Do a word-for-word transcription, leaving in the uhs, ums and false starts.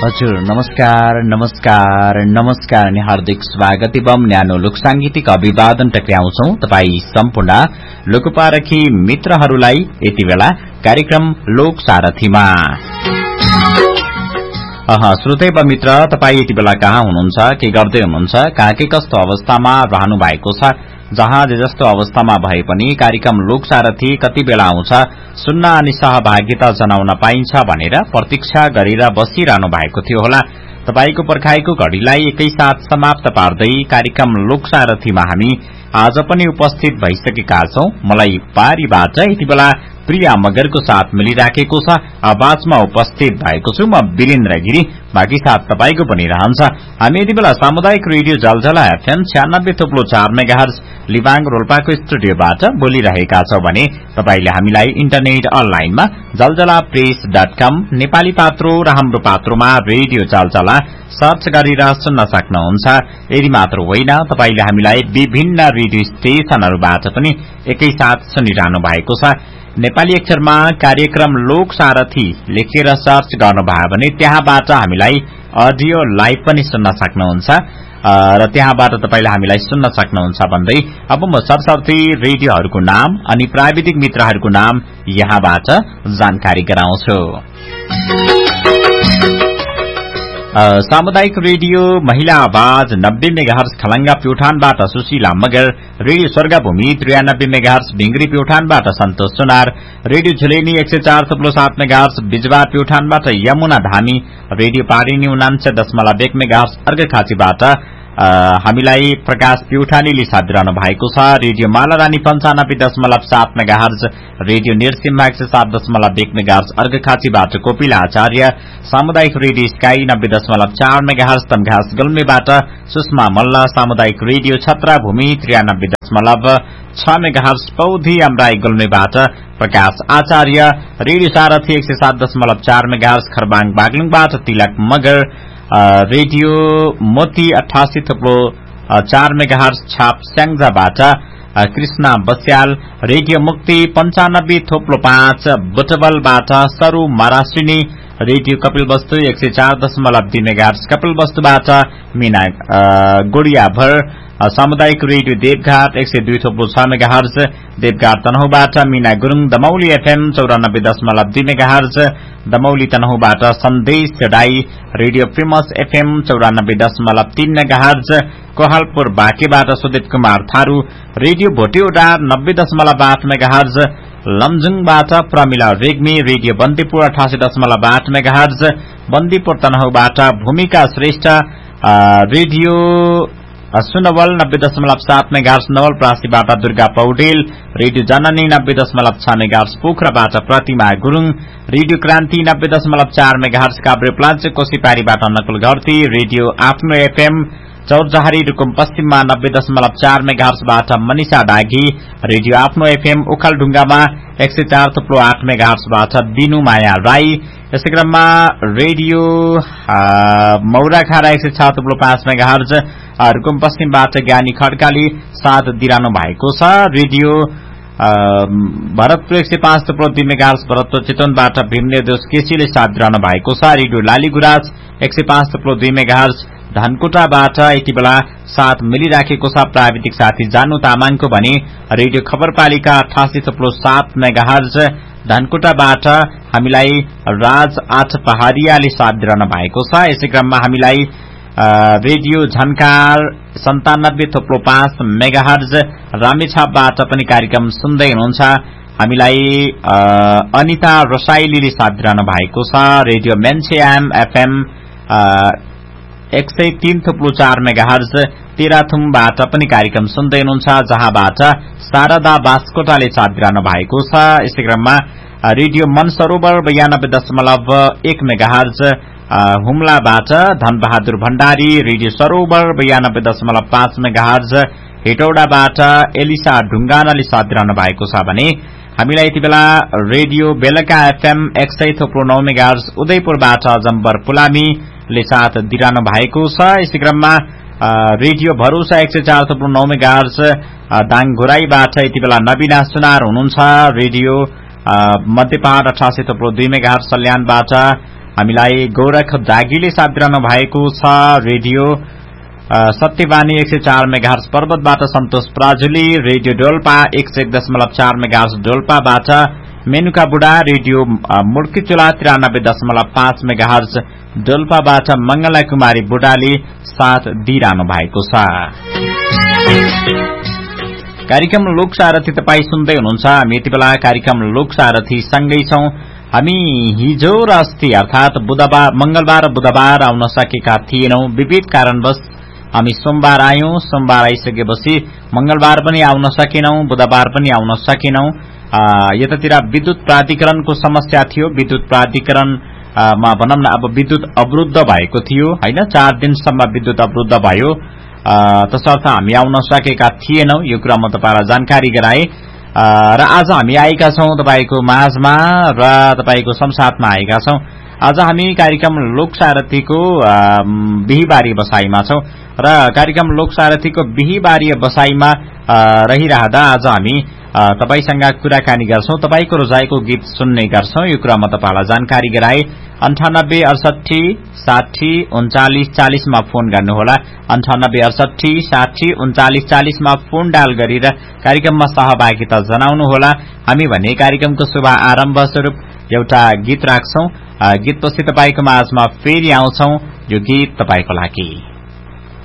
हजुर नमस्कार नमस्कार नमस्कार अनि हार्दिक स्वागत एवं न्यानो लोकसांगीतिक अभिवादन टक्राउँछौ तपाई सम्पूर्ण लोकपारखी मित्रहरूलाई यति बेला कार्यक्रम लोक सारथीमा। अह श्रोते व मित्र तपाई यति बेला कहाँ हुनुहुन्छ, के गर्दै हुनुहुन्छ, कहाँ के कस्तो अवस्थामा रहनु भएको छ, जहाँ जे जस्तो अवस्थामा भए पनि कार्यक्रम लोक सारथी कति बेला आउँछ सुन्न अनि सहभागिता जनाउन पाइन्छ भनेर प्रतीक्षा गरेर बसिरहनु भएको थियो होला। तपाईको पर्खाइको घड़ीलाई एकैसाथ समाप्त पार्दै कार्यक्रम लोक सारथीमा हामी आज पनि उपस्थित भइसकेका छौं। मलाई पारीबाट यति बेला प्रिया मगरको साथ मिलिराखेको छ। आवाजमा उपस्थित भएको छु म वीरेन्द्र गिरी, बाँकी साथ तपाईको पनि रहन्छ। हामी यति बेला सामुदायिक रेडियो जलजला एफएम छ्यानब्बे थोप्लो चार मेगाहर्ज लिबाङ रोल्पाको स्टुडियोबाट बोलिरहेका छौं भने तपाईले हामीलाई इन्टरनेट अनलाइनमा जलजला प्रेस डट कम नेपाली पात्रो र हाम्रो पात्रोमा रेडियो जलजला सर्च गरेर सुन्न सक्नुहुन्छ। यदि मात्र होइन, तपाईले हामीलाई विभिन्न रेडियो स्टेशनहरूबाट पनि एकैसाथ सुनिरहनु भएको छ। नेपाली अक्षरमा कार्यक्रम लोक सारथी लेखेर सर्च गर्नुभयो भने त्यहाँबाट हामीलाई अडियो लाइभ पनि सुन्न सक्नुहुन्छ र त्यहाँबाट तपाईले हामीलाई सुन्न सक्नुहुन्छ भन्दै अब म सरसर्ती रेडियोहरूको नाम अनि प्राविधिक मित्रहरूको नाम यहाँबाट जानकारी गराउँछु। सामुदायिक रेडियो महिला आवाज नब्बे megahertz Khalanga प्युठानबाट Sushila Magar, radio स्वर्गभूमि त्रियानब्बे megahertz भिंगरी प्युठानबाट सन्तोष सुनार, रेडियो झुलेनी एक सय चार थुप्लो सात मेगाहर्ज बिजवार प्युठानबाट यमुना धामी, रेडियो पारिनी उनान्सय दशमलव एक मेगाहर्ज अर्घखाँचीबाट हामीलाई प्रकाश प्युठानीले साथ दिइरहनु भएको छ। रेडियो मालारानी पञ्चानब्बे दशमलव सात मेगाहर्ज, रेडियो निर्सिम्हा एक सय सात दशमलव एक मेगाहर्ज अर्घखाँचीबाट कोपिला आचार्य, सामुदायिक रेडियो स्काई नब्बे दशमलव चार मेगाहर्ज तमघास गुल्मेबाट सुषमा मल्ल, सामुदायिक रेडियो छत्राभूमि त्रियानब्बे दशमलव छ मेगाहर्ज पौधी अमराई गुल्मेबाट प्रकाश आचार्य, रेडियो सारथी एक सय सात दशमलव चार मेगाहर्ज खरबाङ बागलुङबाट तिलक मगर, रेडियो मोती अठासी थुप्लो चार मेगाहर्ज छाप स्याङ्जाबाट कृष्णा बस्याल, रेडियो मुक्ति पञ्चानब्बे थोप्लो पाँच बुटबलबाट सरू मरासिनी, रेडियो कपिल वस्तु एक सय चार दशमलव दुई मेगाहर्ज कपिल वस्तुबाट मीना गोडियाभर, सामुदायिक रेडियो देवघाट एक सय दुई थोप्लो छ मेगाहर्ज देवघाट तनहुबाट मीना गुरूङ, दमौली एफएम चौरानब्बे दशमलव दुई मेगाहर्ज दमौली तनहुबाट सन्देश चढाई, रेडियो फेमस एफएम चौरानब्बे दशमलव तीन मेगाहर्ज कोहालपुर बाँकेबाट सुदीप कुमार थारू, रेडियो भोटियोडा नब्बे दशमलव आठ मेगाहर्ज लमजुङबाट प्रमिला रेग्मी, रेडियो बन्दीपुर अठासी दशमलव आठ मेगाहर्ज बन्दीपुर तनहुबाट भूमिका श्रेष्ठ, रेडियो सुनवल नब्बे दशमलव सात मेगाहर्ज नवलप्रासीबाट दुर्गा पौडेल, रेडियो जननी नब्बे दशमलव छ मेगाहर्ज पोखराबाट प्रतिमा गुरूङ, रेडियो क्रान्ति नब्बे दशमलव चार मेगाहर्ज काभ्रेप्लाञ्च कोसीपारीबाट नकुल घरती, रेडियो आफ्नो एफएम चौरजहारी रुकुम पश्चिममा नब्बे दशमलव चार मेगाहर्जबाट मनिषा डागी, रेडियो आफ्नो एफएम ओखलढुङ्गामा एक सय चार थुप्लो आठ मेगाहर्जबाट दिनु माया राई, यसै क्रममा रेडियो मौराखारा एक सय छ थुप्लो पाँच मेगाहर्ज रुकुम पश्चिमबाट ज्ञानी खड्काले साथ दिइरहनु भएको छ। रेडियो भरतपुर एक सय पाँच थुप्रो दुई मेगाहर्ज भरतपुर चितवनबाट भीमनिर्दोष केसीले साथ दिइरहनु भएको छ। रेडियो लालीगुराँस एक सय पाँच थुप्रो दुई मेगाहर्ज धनकुटाबाट यति बेला साथ मिलिराखेको छ प्राविधिक साथी जानु तामाङको भने रेडियो खबरपालिका अठासी थुप्लो सात मेगाहर्ज धनकुटाबाट हामीलाई राज आठ पहाडियाले साथ दिइरहनु भएको छ। यसै क्रममा हामीलाई रेडियो झन्कार सन्तानब्बे थोप्लो पाँच मेगाहर्ज रामेछापबाट पनि कार्यक्रम सुन्दै हुनुहुन्छ। हामीलाई अनिता रसाइलीले साथ दिइरहनु भएको छ। रेडियो मेन्सेयाम एफएम एक सय तीन थुप्लो चार मेगाहर्ज तेह्रथुमबाट पनि कार्यक्रम सुन्दै हुनुहुन्छ, जहाँबाट शारदा बास्कोटाले साथ दिइरहनु भएको छ। यसै क्रममा रेडियो मनसरोवर बयानब्बे दशमलव एक मेगाहर्ज हुम्लाबाट धनबहादुर भण्डारी, रेडियो सरोवर बयानब्बे दशमलव पाँच मेगाहर्ज हेटौडाबाट एलिसा ढुङ्गानाले साथ दिइरहनु भएको छ भने हामीलाई यति बेला रेडियो बेलका एफएम एक सय थोप्लो नौ मेगाहर्ज उदयपुरबाट जम्बर पुलामीले साथ दिइरहनु भएको छ। यसै क्रममा रेडियो भरोसा एक सय चार थोप्लो नौ मेगाहर्ज दाङघोराईबाट यति बेला नवीना सुनार हुनुहुन्छ। रेडियो मध्यपहाड़ अठासी थोप्लो दुई मेगाहर्ज सल्यानबाट हामीलाई गोरख दागीले साथ दिइरहनु भएको छ। रेडियो सत्यवाणी एक सय चार मेगाहर्ज पर्वतबाट सन्तोष प्राजुली, रेडियो डोल्पा एक सय एक दशमलव चार मेगाहर्ज डोल्पाबाट मेनुका बुढा, रेडियो मुर्कीचोला त्रियानब्बे दशमलव पाँच मेगाहर्ज डोल्पाबाट मंगला कुमारी बुढाले साथ दिइरहनु भएको छ। कार्यक्रम लोकसारथी तपाई सुन्दै हुनुहुन्छ। हामी यति बेला कार्यक्रम लोकसारथी सँगै छौं। हामी हिजो र अस्ति अर्थात बुधबार मंगलबार बुधबार आउन सकेका थिएनौं। विविध कारणवश हामी सोमबार आयौं। सोमबार आइसकेपछि मंगलबार पनि आउन सकेनौं, बुधबार पनि आउन सकेनौं। यतातिर विद्युत प्राधिकरणको समस्या थियो। विद्युत प्राधिकरण मा भनौं न अब विद्युत अवरुद्ध भएको थियो हैन, चार दिनसम्म विद्युत अवरुद्ध भयो। तसर्थ हामी आउन सकेका थिएनौं। यो कुरा म तपाईलाई जानकारी गराए र आज हामी आएका छौं तपाईको माझमा र तपाईको संसारमा आएका छौं। आज हामी कार्यक्रम लोकसारथीको बिहीबारी बसाईमा छौं र कार्यक्रम लोकसारथीको बिहीबारी बसाईमा रहिरहँदा आज हामी तपाईसँग कुराकानी गर्छौं, तपाईको रोजाइको गीत सुन्ने गर्छौं। यो कुरा म तपाईलाई जानकारी गराए। अन्ठानब्बे अडसठी साठी उन्चालिस चालिसमा फोन गर्नुहोला। अन्ठानब्बे अडसठी साठी उन्चालिस चालिसमा फोन डायल गरेर कार्यक्रममा सहभागिता जनाउनुहोला। हामी भने कार्यक्रमको शुभ आरम्भ स्वरूप एउटा गीत राख्छौं। गीतपछि तपाईको माझमा फेरि आउँछौं। यो गीत तपाईको लागि।